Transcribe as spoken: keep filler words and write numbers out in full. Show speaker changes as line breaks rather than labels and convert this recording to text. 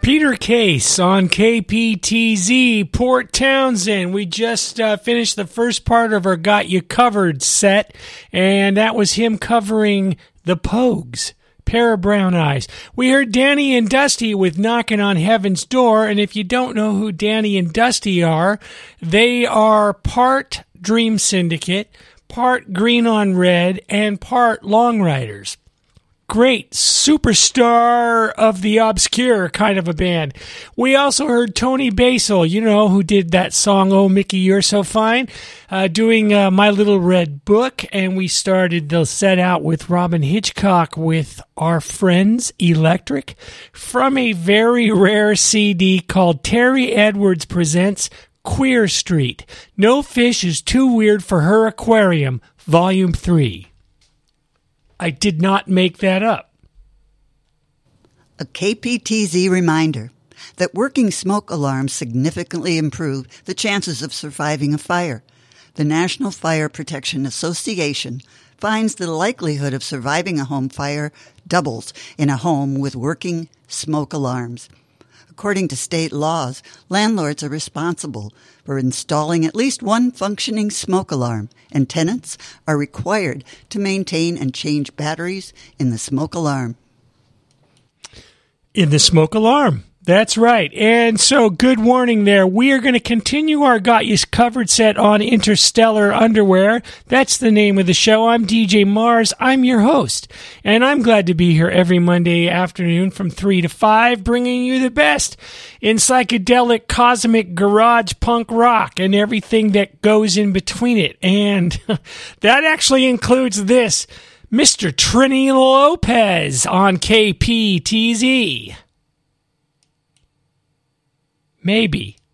Peter Case on K P T Z, Port Townsend. We just uh, finished the first part of our Got You Covered set, and that was him covering the Pogues, Pair of Brown Eyes. We heard Danny and Dusty with Knocking on Heaven's Door, and if you don't know who Danny and Dusty are, they are part Dream Syndicate, part Green on Red, and part Long Riders. Great superstar of the obscure kind of a band. We also heard Tony Basil, you know, who did that song, Oh, Mickey, You're So Fine, uh, doing uh, My Little Red Book. And we started the set out with Robin Hitchcock with Our Friends Electric from a very rare C D called Terry Edwards Presents Queer Street. No Fish is Too Weird for Her Aquarium, Volume three. I did not make that up.
A K P T Z reminder that working smoke alarms significantly improve the chances of surviving a fire. The National Fire Protection Association finds the likelihood of surviving a home fire doubles in a home with working smoke alarms. According to state laws, landlords are responsible for installing at least one functioning smoke alarm, and tenants are required to maintain and change batteries in the smoke alarm.
In the smoke alarm. That's right. And so, good warning there. We are going to continue our Got You Covered set on Interstellar Underwear. That's the name of the show. I'm D J Mars. I'm your host. And I'm glad to be here every Monday afternoon from three to five, bringing you the best in psychedelic, cosmic, garage, punk rock, and everything that goes in between it. And that actually includes this, Mister Trini Lopez on K P T Z. Maybe.